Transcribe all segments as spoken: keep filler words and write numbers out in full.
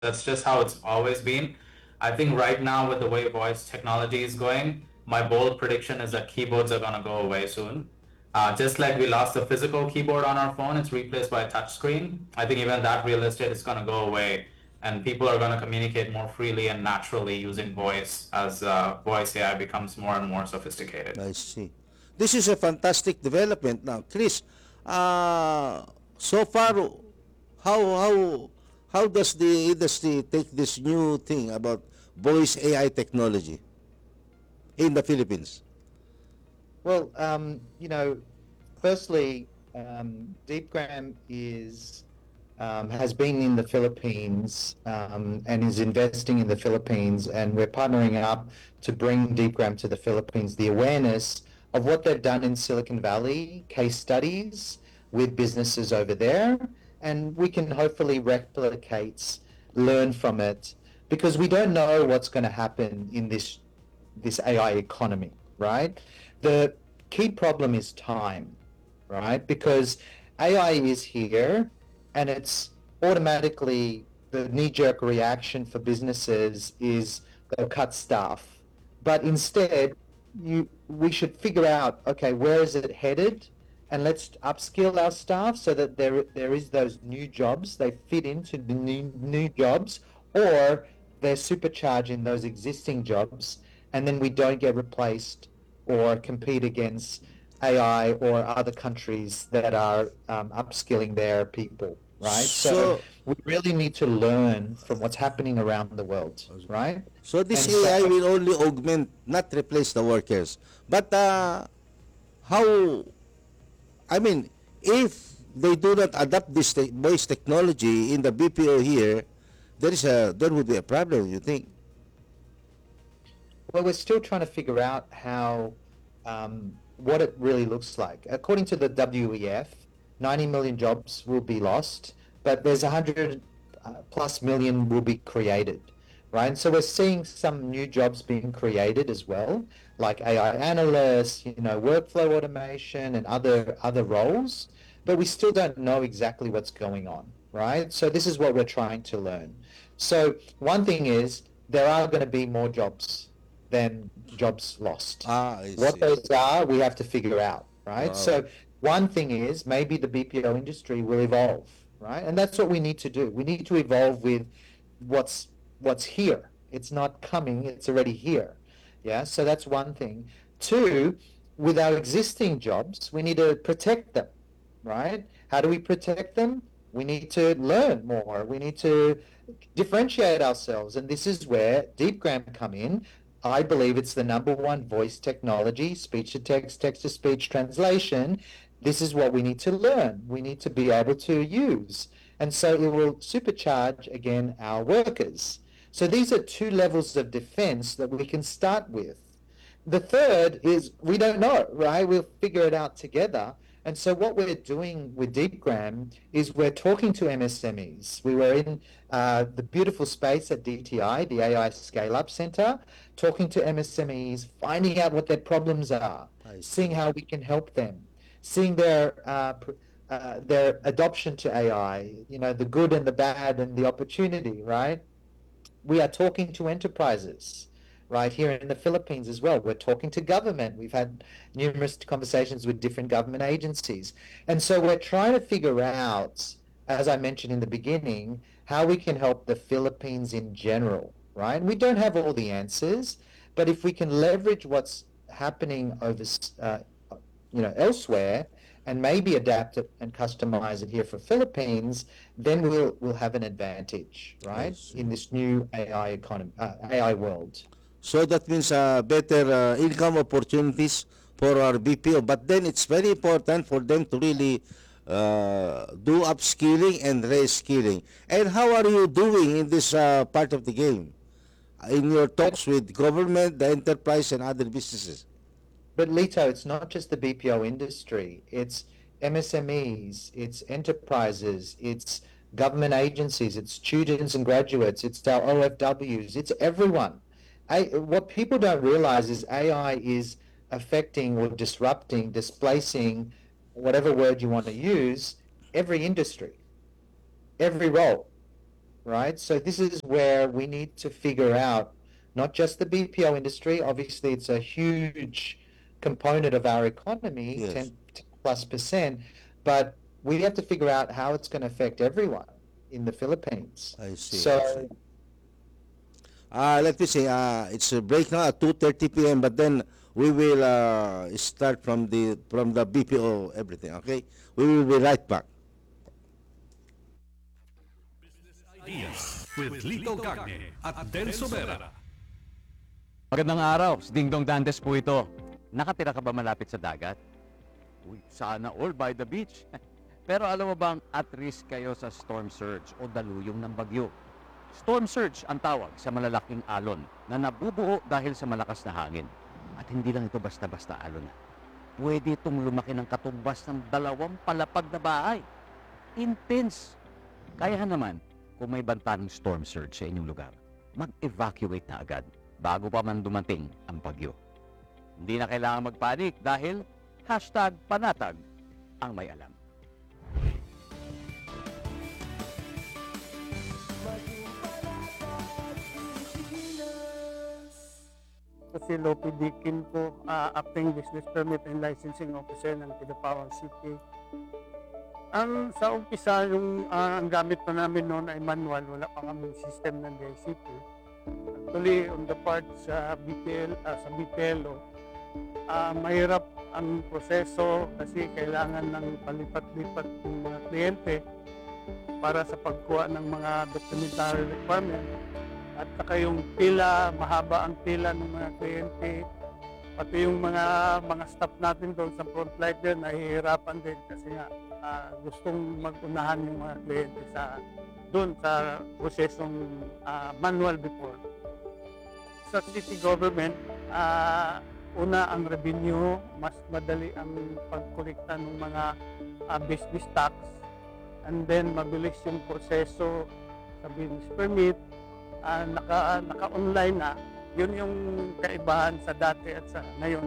That's just how it's always been. I think right now with the way voice technology is going, my bold prediction is that keyboards are going to go away soon. Uh, just like we lost the physical keyboard on our phone, it's replaced by a touch screen. I think even that real estate is going to go away, and people are going to communicate more freely and naturally using voice as uh, voice A I becomes more and more sophisticated. I see. This is a fantastic development. Now, Chris, uh, so far, how how how does the industry take this new thing about voice A I technology in the Philippines? Well, um, you know, firstly, um, DeepGram is um, has been in the Philippines um, and is investing in the Philippines, and we're partnering up to bring DeepGram to the Philippines. The awareness of what they've done in Silicon Valley, case studies with businesses over there, and we can hopefully replicate, learn from it, because we don't know what's going to happen in this this A I economy, right? The key problem is time, right? Because A I is here and it's automatically the knee-jerk reaction for businesses is they'll cut staff. But instead, you we should figure out, okay, where is it headed? And let's upskill our staff so that there there is those new jobs, they fit into the new new jobs, or they're supercharging those existing jobs, and then we don't get replaced or compete against A I or other countries that are um, upskilling their people, right? So So we really need to learn from what's happening around the world, right? so this And so A I will only augment, not replace the workers. But uh, how I mean, if they do not adapt this te- voice technology in the B P O here, there is a there would be a problem. You think? well, we're still trying to figure out how um, what it really looks like. According to the W E F, ninety million jobs will be lost, but there's one hundred uh, plus million will be created, right? So we're seeing some new jobs being created as well, like A I analysts, you know, workflow automation and other other roles, but we still don't know exactly what's going on, right? So this is what we're trying to learn. So one thing is there are going to be more jobs than jobs lost. Ah, I What see. those are, we have to figure out, right? Wow. So one thing is maybe the B P O industry will evolve, right? And that's what we need to do. We need to evolve with what's what's here. It's not coming, it's already here. Yeah, so that's one thing. Two, with our existing jobs, we need to protect them, right? How do we protect them? We need to learn more. We need to differentiate ourselves. And this is where DeepGram come in. I believe it's the number one voice technology, speech to text, text to speech translation. This is what we need to learn. We need to be able to use. And so it will supercharge again our workers. So these are two levels of defense that we can start with. The third is we don't know, right? We'll figure it out together. And so what we're doing with DeepGram is we're talking to M S M Es. We were in uh, the beautiful space at D T I, the A I Scale Up Center, talking to M S M Es, finding out what their problems are, I seeing see. how we can help them, seeing their uh, uh, their adoption to A I, you know, the good and the bad and the opportunity, right? We are talking to enterprises right here in the Philippines as well. We're talking to government. We've had numerous conversations with different government agencies. And so we're trying to figure out, as I mentioned in the beginning, how we can help the Philippines in general, right? We don't have all the answers, but if we can leverage what's happening over, uh, you know, elsewhere, and maybe adapt it and customize it here for Philippines, then we'll we'll have an advantage, I right, see. in this new A I economy, uh, A I world. So that means uh, better uh, income opportunities for our B P O. But then it's very important for them to really uh, do upskilling and reskilling. And how are you doing in this uh, part of the game? In your But talks with government, the enterprise, and other businesses? but Lito, it's not just the B P O industry. It's M S M Es, it's enterprises, it's government agencies, it's students and graduates, it's our O F Ws, it's everyone. I, what people don't realize is A I is affecting or disrupting, displacing, whatever word you want to use, every industry, every role. right? So this is where we need to figure out not just the B P O industry, obviously it's a huge component of our economy, Yes, ten plus percent, but we have to figure out how it's going to affect everyone in the Philippines. I see, I see. So Uh, let me see, uh, it's a break now at two thirty p m, but then we will uh, start from the from the B P O everything, okay? We will be right back. Ideas with Lito Gagne at Del Sobera. Magandang araw, si Ding Dong Dantes po ito. Nakatira ka ba malapit sa dagat? Uy, sana all by the beach. Pero alam mo bang at risk kayo sa storm surge o daluyong ng bagyo? Storm surge ang tawag sa malalaking alon na nabubuo dahil sa malakas na hangin. At hindi lang ito basta-basta alon na. Pwede itong lumaki ng katumbas ng dalawang palapag na bahay. Intense. Kaya naman, kung may banta ng storm surge sa inyong lugar, mag-evacuate na agad bago pa man dumating ang bagyo. Hindi na kailangan magpanik dahil hashtag panatag ang may alam. Ako si Lopi Dikin po, uh, acting business permit and licensing officer ng Kidapawan City. Ang sa umpisa, yung uh, ang gamit pa namin noon ay manual, wala pa kami system ng D I C T. Actually, on the part sa B P L, uh, sa B P L O, uh, mahirap ang proseso kasi kailangan ng palipat-lipat ng mga kliyente para sa pagkuha ng mga documentary requirement. At saka yung pila, mahaba ang pila ng mga kliyente. Pati yung mga mga staff natin doon sa frontline din, nahihirapan din kasi nga uh, gustong mag-unahan yung mga kliyente sa doon sa prosesong uh, manual before. Sa city government, uh, una ang revenue, mas madali ang pagkolekta ng mga uh, business tax, and then mabilis yung proseso sa business permit. Uh, naka, naka-online na, yun yung kaibahan sa dati at sa ngayon.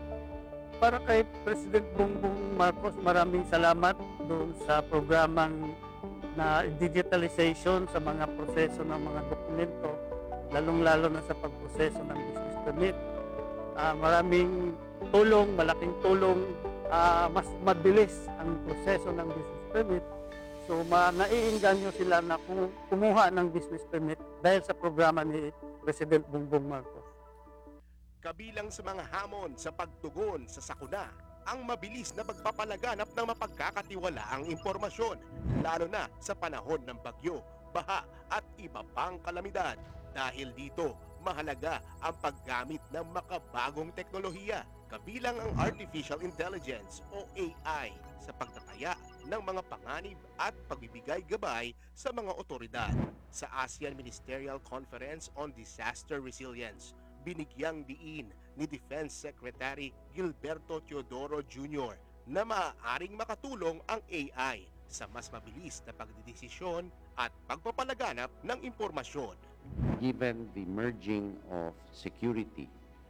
Para kay President Bongbong Marcos, maraming salamat doon sa programang na digitalization sa mga proseso ng mga dokumento, lalong-lalo na sa pagproseso ng business permit. Uh, maraming tulong, malaking tulong, uh, mas mabilis ang proseso ng business permit. So, ma naiinganyo sila na kumuha ng business permit dahil sa programa ni President Bongbong Marcos. Kabilang sa mga hamon sa pagtugon sa sakuna, ang mabilis na pagpapalaganap ng mapagkakatiwalaang impormasyon, lalo na sa panahon ng bagyo, baha at iba pang kalamidad. Dahil dito, mahalaga ang paggamit ng makabagong teknolohiya, kabilang ang Artificial Intelligence o A I sa pagtataya ng mga panganib at pagbibigay gabay sa mga otoridad. Sa ASEAN Ministerial Conference on Disaster Resilience, binigyang diin ni Defense Secretary Gilberto Teodoro Junior na maaaring makatulong ang A I sa mas mabilis na pagdidesisyon at pagpapalaganap ng impormasyon. Given the merging of security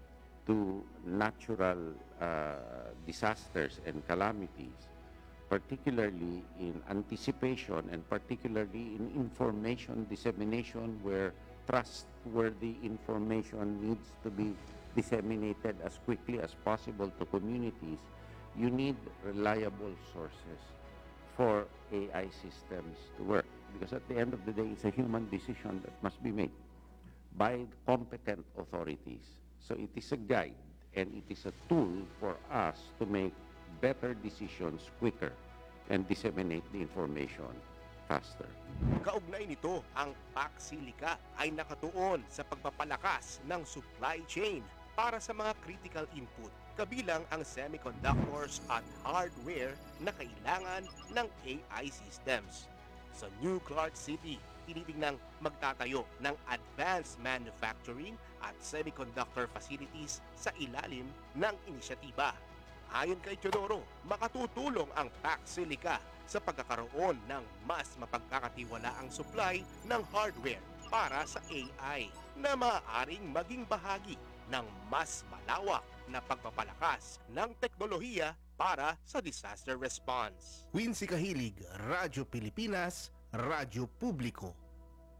to natural uh, disasters and calamities, particularly in anticipation and particularly in information dissemination where trustworthy information needs to be disseminated as quickly as possible to communities, you need reliable sources for A I systems to work. Because at the end of the day, it's a human decision that must be made by competent authorities. So it is a guide and it is a tool for us to make better decisions quicker and disseminate the information faster. Kaugnay nito, ang Paxilica ay nakatuon sa pagpapalakas ng supply chain para sa mga critical input, kabilang ang semiconductors at hardware na kailangan ng A I systems. Sa New Clark City, tinitingnang magtatayo ng advanced manufacturing at semiconductor facilities sa ilalim ng inisyatiba. Ayon kay Teodoro, makatutulong ang Paxilica sa pagkakaroon ng mas mapagkakatiwalaang supply ng hardware para sa A I na maaaring maging bahagi ng mas malawak na pagpapalakas ng teknolohiya para sa disaster response. Quincy Kahilig, Radyo Pilipinas, Radyo Publiko.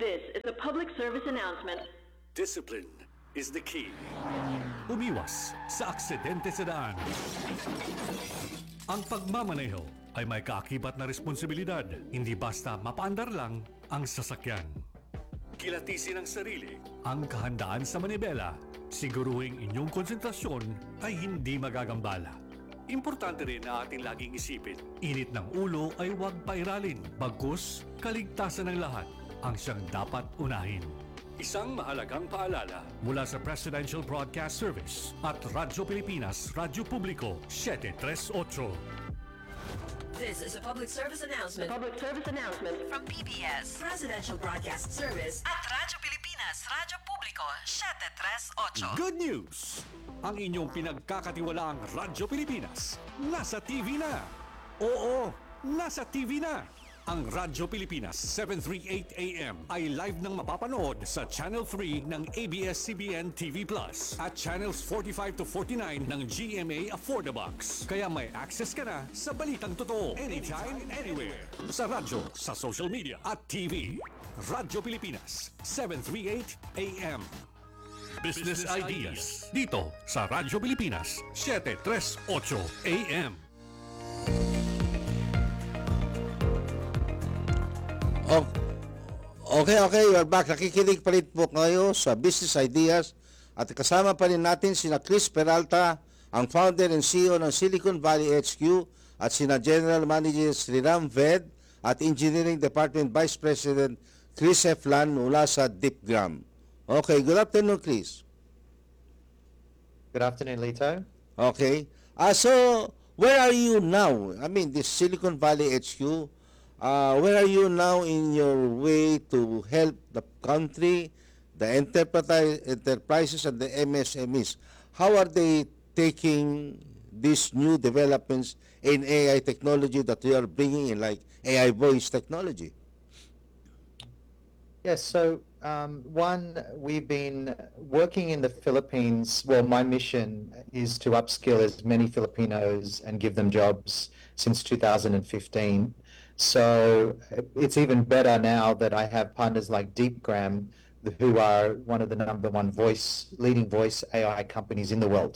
This is a public service announcement. Discipline is the key. Umiwas sa aksidente sa daan. Ang pagmamaneho ay may kaakibat na responsibilidad. Hindi basta mapaandar lang ang sasakyan. Kilatisin ang sarili, ang kahandaan sa manibela. Siguruhing inyong konsentrasyon ay hindi magagambala. Importante rin na ating laging isipin, init ng ulo ay huwag pairalin. Bagkus, kaligtasan ng lahat ang siyang dapat unahin. Isang mahalagang paalala mula sa Presidential Broadcast Service at Radyo Pilipinas, Radyo Publiko, seven thirty-eight. This is a public service announcement. Public service announcement. From P B S, Presidential Broadcast Service at Radyo Pilipinas, Radyo Publiko, seven thirty-eight. Good news! Ang inyong pinagkakatiwalaang Radyo Pilipinas, nasa T V na! Oo, nasa T V na! Ang Radyo Pilipinas seven thirty-eight A M ay live nang mapapanood sa Channel three ng A B S C B N T V Plus at Channels forty-five to forty-nine ng G M A Affordabox. Kaya may access ka na sa balitang totoo anytime, anywhere. Sa radyo, sa social media at T V. Radyo Pilipinas seven thirty-eight A M. Business Ideas dito sa Radyo Pilipinas seven thirty-eight A M. Oh, okay, okay, we're back. Nakikinig pa rin po kayo sa Business Ideas at kasama pa rin natin sina Chris Peralta, ang founder and C E O ng Silicon Valley H Q at sina General Manager Sriram Ved at Engineering Department Vice President Chris F. Lan mula sa DeepGram. Okay, good afternoon, Chris. Good afternoon, Lito. Okay. Uh, so, where are you now? I mean, this Silicon Valley H Q, Uh, where are you now in your way to help the country, the enterprise, enterprises and the M S M Es? How are they taking these new developments in A I technology that you are bringing in, like A I voice technology? Yes, so um, one, we've been working in the Philippines. Well, my mission is to upskill as many Filipinos and give them jobs since two thousand fifteen. So it's even better now that I have partners like DeepGram, who are one of the number one voice, leading voice A I companies in the world.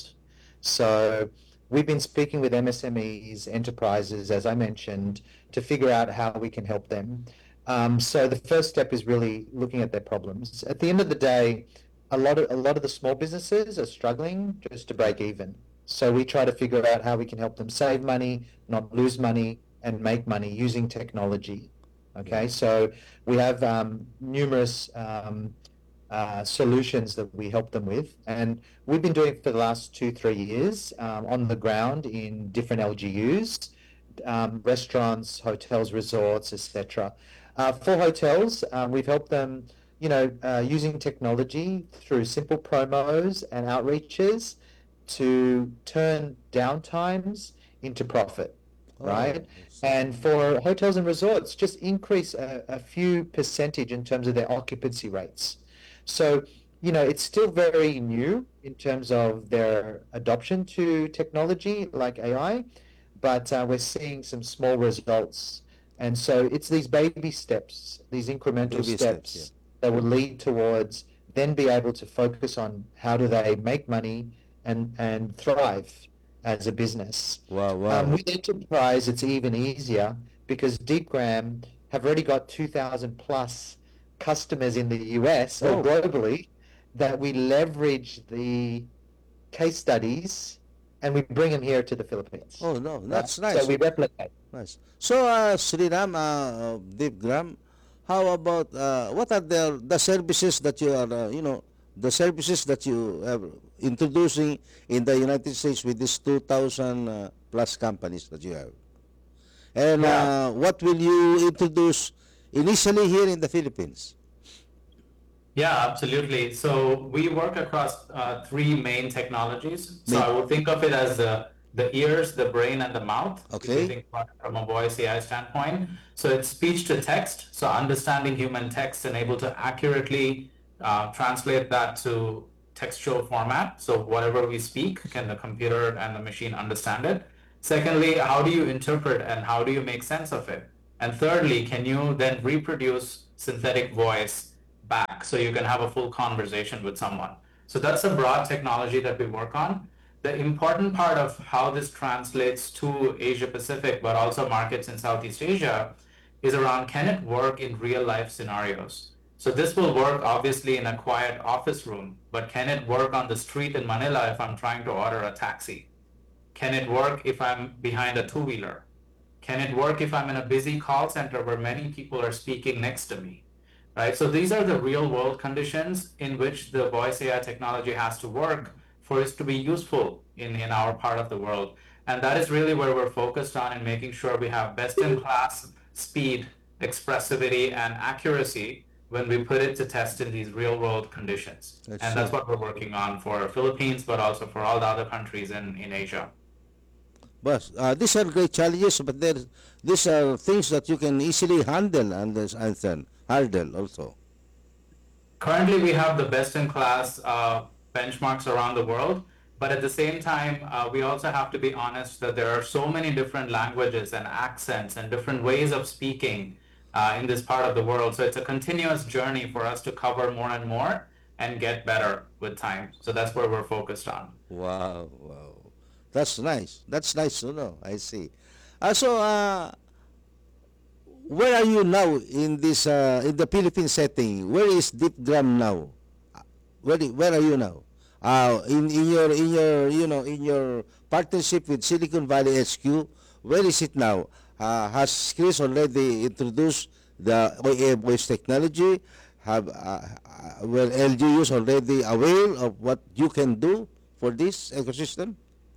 So we've been speaking with M S M Es, enterprises, as I mentioned, to figure out how we can help them. Um, so the first step is really looking at their problems. At the end of the day, a lot of a lot of the small businesses are struggling just to break even. So we try to figure out how we can help them save money, not lose money, and make money using technology. Okay, so we have um, numerous um, uh, solutions that we help them with, and we've been doing it for the last two, three years um, on the ground in different L G Us, um, restaurants, hotels, resorts, et cetera. Uh, for hotels, um, we've helped them, you know, uh, using technology through simple promos and outreaches to turn downtimes into profit. Right? And for hotels and resorts, just increase a, a few percentage in terms of their occupancy rates. So, you know, it's still very new in terms of their adoption to technology like A I, but uh, we're seeing some small results. And so it's these baby steps, these incremental Baby steps, steps, yeah. that will lead towards then be able to focus on how do they make money and, and thrive as a business. Wow, wow. Um, with enterprise, it's even easier because DeepGram have already got two thousand plus customers in the U S Oh. or globally that we leverage the case studies and we bring them here to the Philippines. Oh, no, that's Right? nice. So we replicate. Nice. So, uh, Sriram, uh, DeepGram, how about, uh, what are the, the services that you are, uh, you know, the services that you have introducing in the United States with these two thousand uh, plus companies that you have? And uh, what will you introduce initially here in the Philippines? Yeah, absolutely. So we work across uh, three main technologies. So I would think of it as the, the ears, the brain, and the mouth. Okay. If you think about it from a voice A I standpoint. So it's speech to text. So understanding human text and able to accurately uh, translate that to textual format. So whatever we speak, can the computer and the machine understand it? Secondly, how do you interpret and how do you make sense of it? And thirdly, can you then reproduce synthetic voice back so you can have a full conversation with someone. So that's a broad technology that we work on. The important part of how this translates to Asia Pacific, but also markets in Southeast Asia, is around can it work in real life scenarios? So this will work obviously in a quiet office room, but can it work on the street in Manila if I'm trying to order a taxi? Can it work if I'm behind a two-wheeler? Can it work if I'm in a busy call center where many people are speaking next to me? Right? So these are the real world conditions in which the voice A I technology has to work for it to be useful in, in our part of the world. And that is really where we're focused on in making sure we have best in class speed, expressivity, and accuracy when we put it to test in these real world conditions. That's and that's what we're working on for Philippines, but also for all the other countries in, in Asia. But uh, these are great challenges, but there, these are things that you can easily handle and this- and then handle also. Currently, we have the best in class uh, benchmarks around the world, but at the same time, uh, we also have to be honest that there are so many different languages and accents and different ways of speaking uh, in this part of the world. So it's a continuous journey for us to cover more and more and get better with time. So that's where we're focused on. Wow, wow. That's nice. That's nice to know. I see. Uh, so, uh, where are you now in this uh, in the Philippine setting? Where is DeepGram now? Uh, Where i- where are you now? Uh, in in your in your you know in your partnership with Silicon Valley H Q, where is it now? Uh, has Chris already introduced the A I voice technology? Have uh, uh, well L G Us already aware of what you can do for this ecosystem?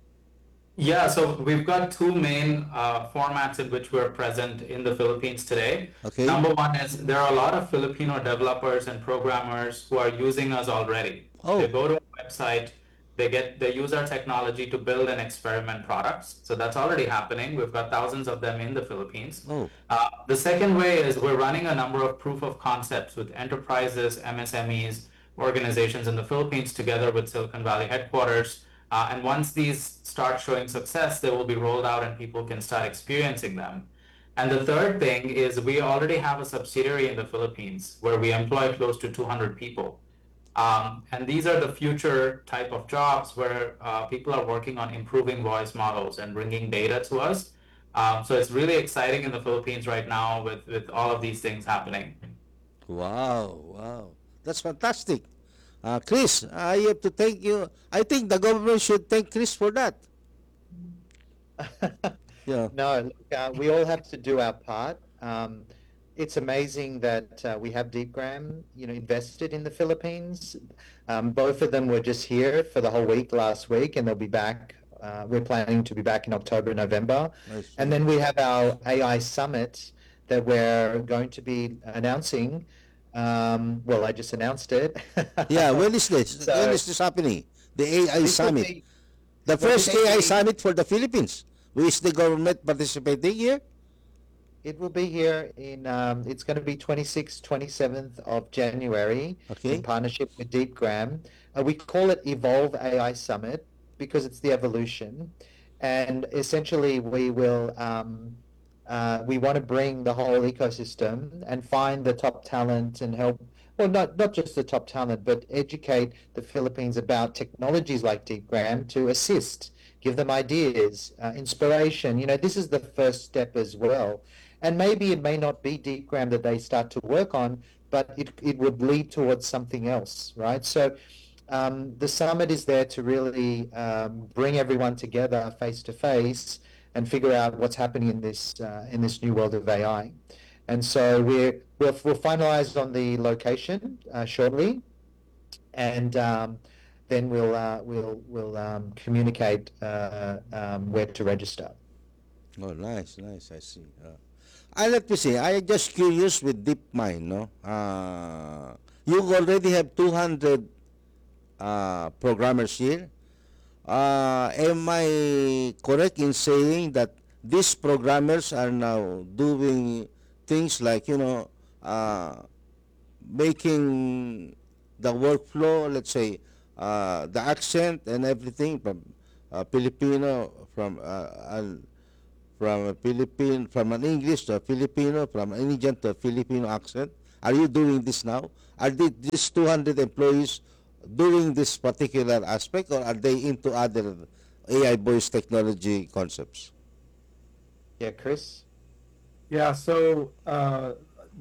Yeah, so we've got two main uh, formats in which we're present in the Philippines today. Okay. Number one is there are a lot of Filipino developers and programmers who are using us already. Oh. They go to our website, they get they use our technology to build and experiment products. So that's already happening. We've got thousands of them in the Philippines. Oh. Uh, the second way is we're running a number of proof of concepts with enterprises, M S M Es, organizations in the Philippines together with Silicon Valley headquarters. Uh, and once these start showing success, they will be rolled out and people can start experiencing them. And the third thing is we already have a subsidiary in the Philippines where we employ close to two hundred people. Um, and these are the future type of jobs where uh, people are working on improving voice models and bringing data to us. Um, so it's really exciting in the Philippines right now with, with all of these things happening. Wow, wow. That's fantastic. Uh, Chris, I have to thank you. I think the government should thank Chris for that. Yeah. No, look, uh, we all have to do our part. Um, it's amazing that uh, we have DeepGram, you know, invested in the Philippines. Um, both of them were just here for the whole week last week, and they'll be back. Uh, we're planning to be back in October, November. I see. And then we have our A I summit that we're going to be announcing. Um, well, I just announced it. Yeah, when is this? So- when is this happening? The A I This will Summit. be- The well, first this A I will be- Summit for the Philippines. Is the government participating here? It will be here in, um, it's going to be twenty-sixth, twenty-seventh of January Okay. in partnership with DeepGram. Uh, we call it Evolve A I Summit because it's the evolution. And essentially we will, um, uh, we want to bring the whole ecosystem and find the top talent and help, well, not, not just the top talent, but educate the Philippines about technologies like DeepGram to assist, give them ideas, uh, inspiration. You know, this is the first step as well. And maybe it may not be DeepGram that they start to work on, but it, it would lead towards something else, right? So um, the summit is there to really um, bring everyone together face to face and figure out what's happening in this uh, in this new world of A I. And so we're we'll, we'll finalize on the location uh, shortly, and um, then we'll uh, we'll we'll um, communicate uh, um, where to register. Oh, nice, nice. I see. Uh, I let me see. I just curious with DeepMind, no? Uh, you already have two hundred uh, programmers here. Uh, am I correct in saying that these programmers are now doing things like, you know, uh, making the workflow, let's say, uh, the accent and everything from uh, Filipino, from uh, an- from a Philippine, from an English to a Filipino, from an Indian to a Filipino accent. Are you doing this now? Are the, these two hundred employees doing this particular aspect, or are they into other A I voice technology concepts? Yeah, Chris? Yeah, so uh,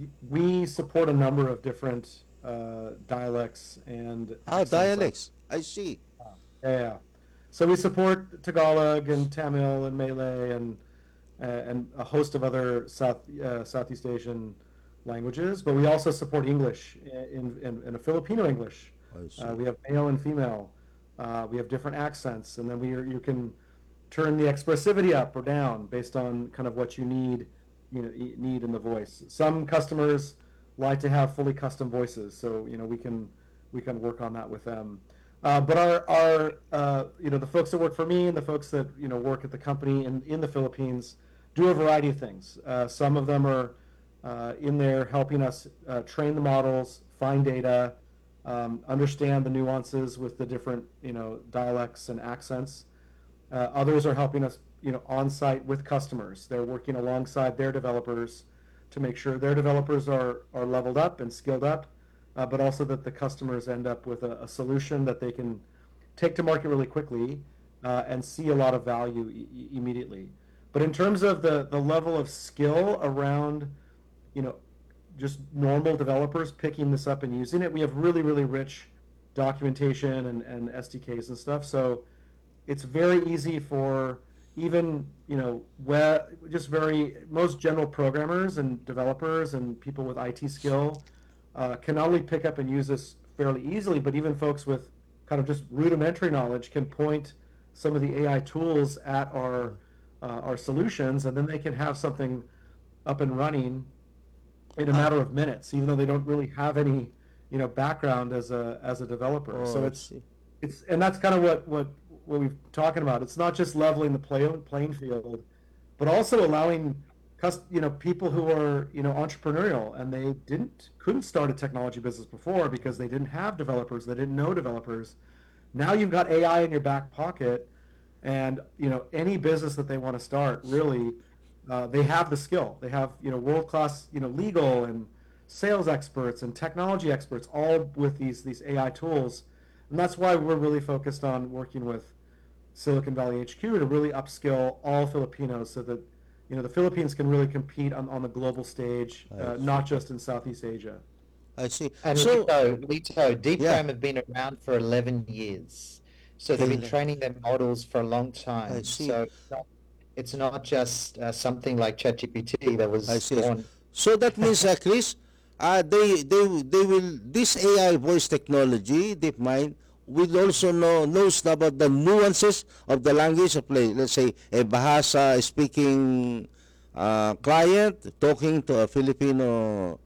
we support a number of different uh, dialects and Ah, accents. dialects. I see. Yeah, yeah. So we support Tagalog and Tamil and Malay and uh, and a host of other South uh, Southeast Asian languages, but we also support English in in, in a Filipino English. I see. Uh, we have male and female. Uh, we have different accents, and then we are, you can turn the expressivity up or down based on kind of what you need, you know, e- need in the voice. Some customers like to have fully custom voices, so you know we can we can work on that with them. Uh, but our our uh, you know the folks that work for me and the folks that you know work at the company in in the Philippines do a variety of things. Uh, some of them are uh, in there helping us uh, train the models, find data, um, understand the nuances with the different you know dialects and accents. Uh, others are helping us you know on site with customers. They're working alongside their developers to make sure their developers are are leveled up and skilled up, uh, but also that the customers end up with a, a solution that they can take to market really quickly uh, and see a lot of value e- e- immediately. But in terms of the, the level of skill around, you know, just normal developers picking this up and using it, we have really, really rich documentation and, and S D Ks and stuff. So it's very easy for even, you know, web, just very, most general programmers and developers and people with I T skill uh, can not only pick up and use this fairly easily, but even folks with kind of just rudimentary knowledge can point some of the A I tools at our uh, our solutions, and then they can have something up and running in a matter of minutes, even though they don't really have any, you know, background as a as a developer. Oh, so I it's see. it's and that's kind of what what what we've talking about. It's not just leveling the play, playing field, but also allowing cus- you know people who are you know entrepreneurial and they didn't couldn't start a technology business before because they didn't have developers, they didn't know developers. Now you've got A I in your back pocket, and you know any business that they want to start, really, uh, they have the skill. They have you know world class you know legal and sales experts and technology experts, all with these these A I tools, and that's why we're really focused on working with Silicon Valley H Q to really upskill all Filipinos so that you know the Philippines can really compete on, on the global stage, uh, not just in Southeast Asia. I see. And So, Lito, Lito, DeepGram Yeah. have been around for eleven years. So they've been Ele- training their models for a long I time. see. So it's not, it's not just uh, something like ChatGPT that was I see. born. So that means, uh, Chris, uh, they they they will this A I voice technology, DeepMind, will also know knows about the nuances of the language of, like, let's say, a Bahasa speaking uh, client talking to a Filipino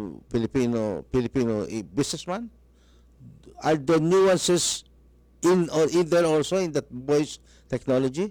Filipino Filipino eh, businessman. Are the nuances in or in there also in that voice technology?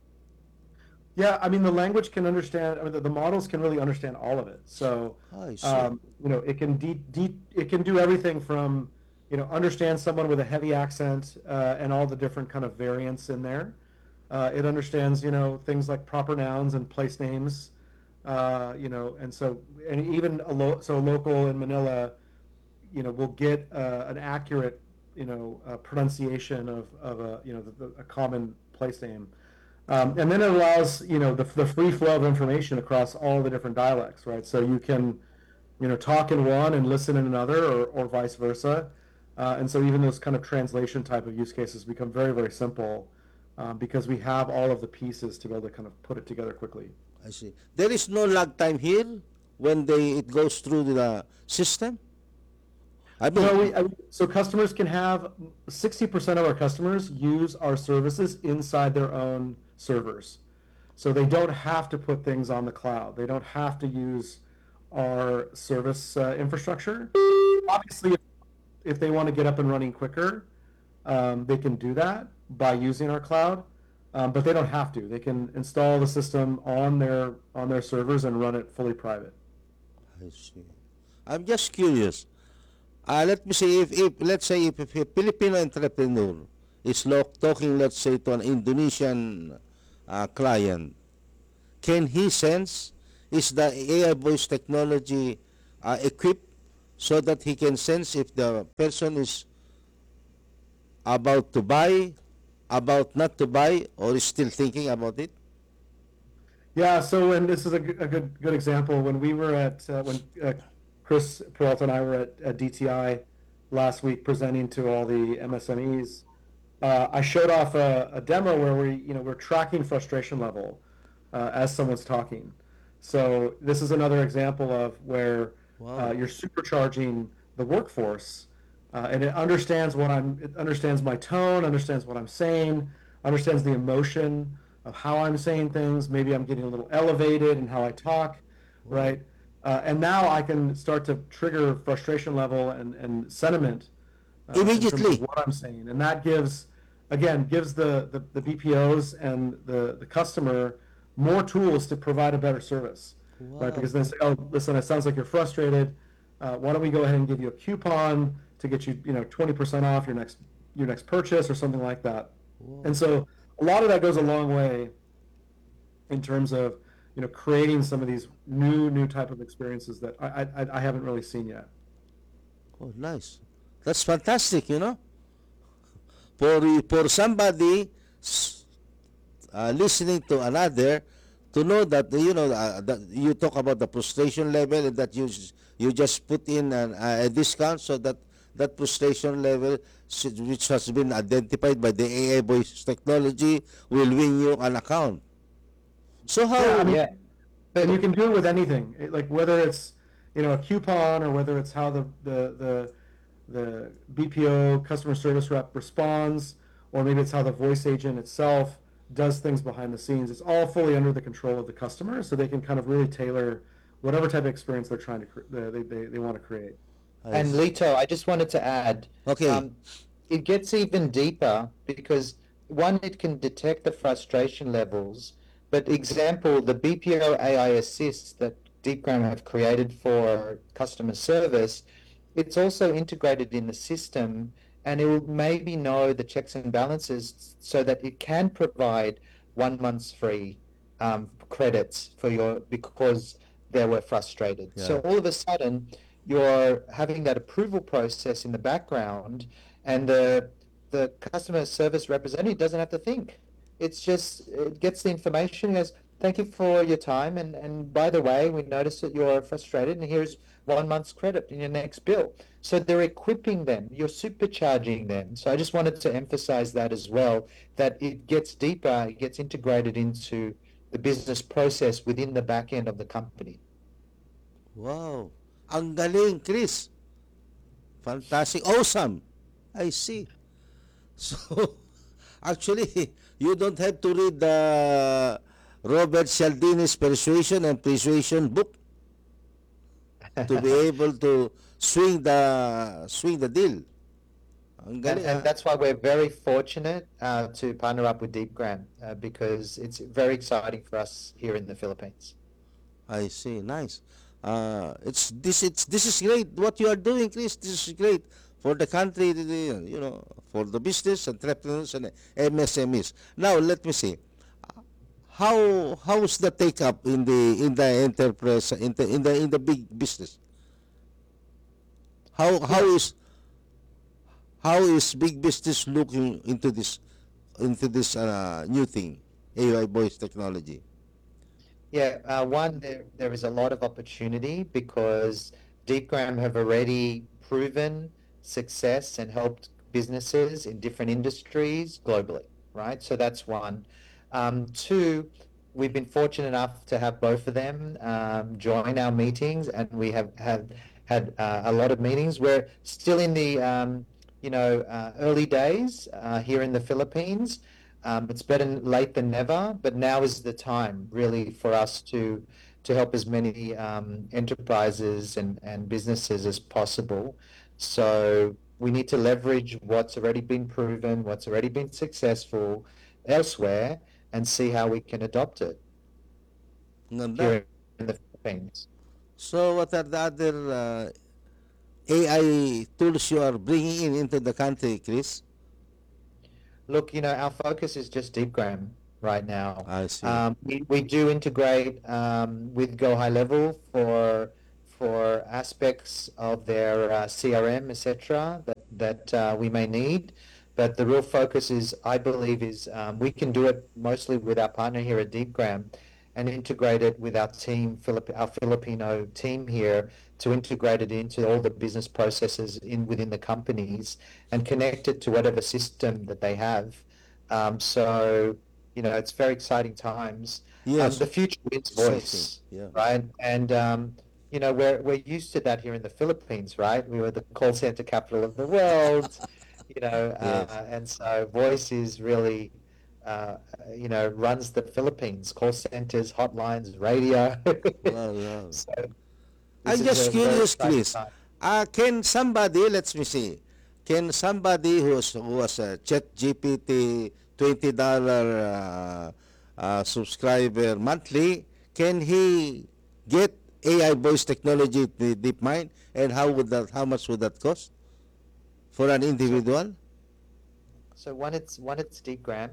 Yeah, I mean the language can understand. I mean, the, the models can really understand all of it. So I see. um, you know it can de- de- it can do everything from you know understand someone with a heavy accent uh, and all the different kind of variants in there. Uh, it understands you know things like proper nouns and place names. Uh, you know, and so and even a lo- so a local in Manila, you know, will get uh, an accurate you know uh, pronunciation of of a you know the, the, a common place name. Um, and then it allows, you know, the, the free flow of information across all the different dialects, right? So you can, you know, talk in one and listen in another, or, or vice versa. Uh, and so even those kind of translation type of use cases become very, very simple um, because we have all of the pieces to be able to kind of put it together quickly. I see. There is no lag time here when they it goes through the system. I mean, No, we, I, so customers can have sixty percent of our customers use our services inside their own servers. So they don't have to put things on the cloud. They don't have to use our service uh, infrastructure. Obviously, if, if they want to get up and running quicker, um, they can do that by using our cloud. Um, but they don't have to. They can install the system on their on their servers and run it fully private. I see. I'm just curious. Uh, let me say, if, if let's say if, if a Filipino entrepreneur is lo- talking, let's say, to an Indonesian uh, client, can he sense, is the A I voice technology uh, equipped so that he can sense if the person is about to buy, about not to buy, or is still thinking about it? Yeah, so and this is a, g- a good good example. When we were at uh, when uh, Chris Peralta and I were at, at D T I last week presenting to all the M S M Es, uh, I showed off a, a demo where we you know we're tracking frustration level uh, as someone's talking. So this is another example of where Wow. uh, you're supercharging the workforce, uh, and it understands what I'm it understands my tone, understands what I'm saying, understands the emotion of how I'm saying things. Maybe I'm getting a little elevated in how I talk, right? Uh, and now I can start to trigger frustration level and, and sentiment uh, in terms Immediately. of what I'm saying. And that gives, again, gives the, the, the B P Os and the, the customer more tools to provide a better service, right? Wow. Because they say, oh, listen, it sounds like you're frustrated. Uh, why don't we go ahead and give you a coupon to get you, you know, twenty percent off your next your next purchase or something like that. And so a lot of that goes a long way in terms of, you know, creating some of these new new type of experiences that I I, I haven't really seen yet. Oh, nice. That's fantastic, you know. For for somebody s- uh, listening to another to know that you know uh, that you talk about the frustration level and that you s- you just put in an, uh, a discount so that that frustration level s- which has been identified by the A I voice technology will win you an account. So how? Yeah, I mean, Yeah. and you can do it with anything, It- like whether it's you know a coupon or whether it's how the the the the B P O customer service rep responds, or maybe it's how the voice agent itself does things behind the scenes. It's all fully under the control of the customer, so they can kind of really tailor whatever type of experience they're trying to cre- they they, they want to create. I And see. Lito, I just wanted to add, Okay. um, it gets even deeper because one, it can detect the frustration levels. But example, the B P O A I Assist that Deepgram have created for customer service, it's also integrated in the system, and it will maybe know the checks and balances so that it can provide one month's free um, credits for your because they were frustrated. So Yeah. all of a sudden, you're having that approval process in the background, and the the customer service representative doesn't have to think. It's just it gets the information as thank you for your time, and and by the way, we noticed that you're frustrated, and here's one month's credit in your next bill. So they're equipping them, you're supercharging them. So I just wanted to emphasize that as well, that it gets deeper, it gets integrated into the business process within the back end of the company. Wow. Ang galing, Chris. Fantastic. Awesome. I see. So, actually, you don't have to read the Robert Cialdini's Persuasion and Persuasion book to be able to swing the swing the deal. Ang And, galing, and ah. that's why we're very fortunate uh, to partner up with Deepgram uh, because it's very exciting for us here in the Philippines. I see. Nice. Uh, it's this. It's this is great. What you are doing, Chris. This is great for the country. the- the, You know, for the business entrepreneurs and M S M Es. Now, let me see. How how's the take up in the in the enterprise in the in the in the big business? How how is how is big business looking into this into this uh, new thing, A I voice technology? Yeah, uh, one, there, there is a lot of opportunity because Deepgram have already proven success and helped businesses in different industries globally, right? So that's one. Um, two, we've been fortunate enough to have both of them um, join our meetings, and we have, have had uh, a lot of meetings. We're still in the um, you know uh, early days uh, here in the Philippines. Um, it's better late than never, but now is the time really for us to to help as many um, enterprises and, and businesses as possible. So we need to leverage what's already been proven, what's already been successful elsewhere, and see how we can adopt it Ang ganda. here in the Philippines. So what are the other uh, A I tools you are bringing in into the country, Chris? Look, you know, our focus is just Deepgram right now. I see. Um, we, we do integrate um, with Go High Level for for aspects of their uh, C R M, et cetera, that, that uh, we may need. But the real focus is, I believe, is um, we can do it mostly with our partner here at DeepGram and integrate it with our team, Philip, our Filipino team here, to integrate it into all the business processes in within the companies and connect it to whatever system that they have. Um, so, you know, it's very exciting times. Yes. Um, the future is Exciting, voice, yeah. right? And um, you know, we're we're used to that here in the Philippines, right? We were the call center capital of the world, you know, uh, Yes. and so voice is really, uh, you know, runs the Philippines. Call centers, hotlines, radio. Wow, wow. So I'm this is just a very curious, exciting Chris. time. Uh, can somebody, let me see, can somebody who's, who was a Chat G P T twenty dollars uh, uh, subscriber monthly, can he get A I voice technology with DeepMind? And how would that, how much would that cost for an individual? So one, it's one, it's DeepGram,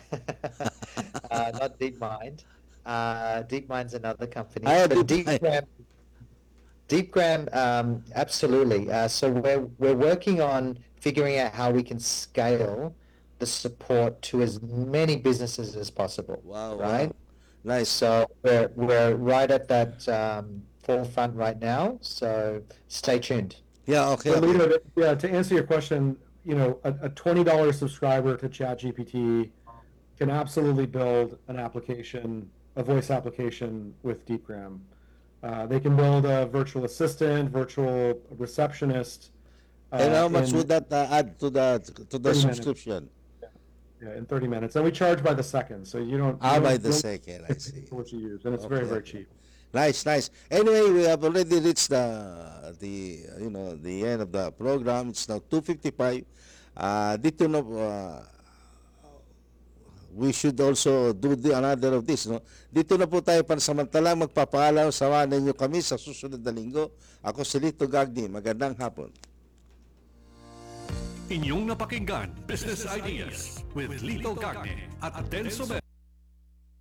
uh, not DeepMind. Uh, DeepMind's another company. Ah, But DeepMind. DeepGram, DeepGram, um, absolutely. Uh, so we're we're working on figuring out how we can scale the support to as many businesses as possible. Wow, right? wow. Nice. So we're we're right at that um, forefront right now. So stay tuned. Yeah, okay. But okay. Lito, to- yeah, to answer your question, you know, a, a twenty dollars subscriber to ChatGPT can absolutely build an application, a voice application with DeepGram. Uh, they can build a virtual assistant, virtual receptionist. Uh, And how much in, would that uh, add to the to the thirty minutes. subscription? Yeah, in thirty minutes, and we charge by the second, so you don't. Ah, you by don't- the you don't second, I pay see. for what you use, and it's very Okay, very okay. cheap. Nice, nice. Anyway, we have already reached the the you know the end of the program. It's now two fifty-five. Uh, dito na uh, we should also do the another of this, no? Dito na po tayo pansamantalang magpapaalam. Samahan ninyo kami sa susunod na linggo. Ako si Lito Gagni. Magandang hapon. Inyong napakinggan Business Ideas with Lito Gagne at Del Sober.